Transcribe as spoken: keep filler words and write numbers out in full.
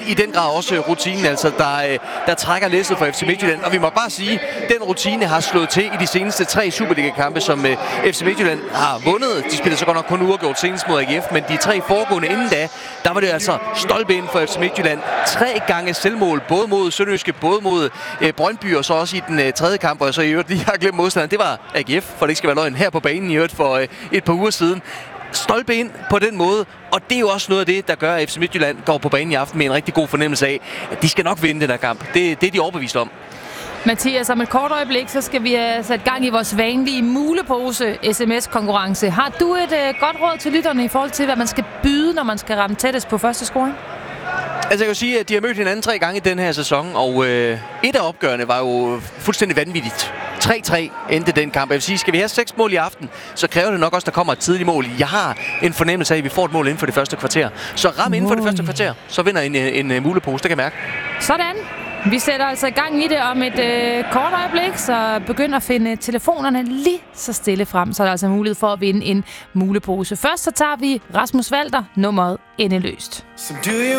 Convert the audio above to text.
i den grad også rutinen, altså, der, øh, der trækker læsset for F C Midtjylland. Og vi må bare sige, at den rutine har slået til i de seneste tre Superliga-kampe, som øh, F C Midtjylland har vundet. De spillede så godt nok kun uafgjort senest mod A G F, men de tre foregående inden da, der var det altså stolpe ind for F C Midtjylland. Tre gange selvmål, både mod Sønderjyske, både mod øh, Brøndby, og så også i den øh, tredje kamp, hvor jeg så i øvrigt lige har glemt modstanderen. Det var A G F, for det ikke skal være løgn, her på banen i øvrigt for øh, et par uger siden. Stolpe ind på den måde, og det er jo også noget af det, der gør, at F C Midtjylland går på banen i aften med en rigtig god fornemmelse af, at de skal nok vinde den her kamp. Det, det er de overbevist om. Mathias, om et kort øjeblik, så skal vi have sat gang i vores vanlige mulepose sms-konkurrence. Har du et øh, godt råd til lytterne i forhold til, hvad man skal byde, når man skal ramme tættest på første scoring? Altså jeg kan sige, at de har mødt hinanden tre gange i den her sæson, og øh, et af opgørene var jo fuldstændig vanvittigt. tre tre endte den kamp. Jeg vil sige, skal vi have seks mål i aften, så kræver det nok også, der kommer et tidligt mål. Jeg har en fornemmelse af, at vi får et mål inden for det første kvarter. Så ram inden for det første kvarter, så vinder en, en, en mulepose, det kan jeg mærke. Sådan. Vi sætter altså i gang i det om et øh, kort øjeblik, så begynd at finde telefonerne lige så stille frem, så er der altså mulighed for at vinde en mulepose. Først så tager vi Rasmus Walter, nummeret Endeløst.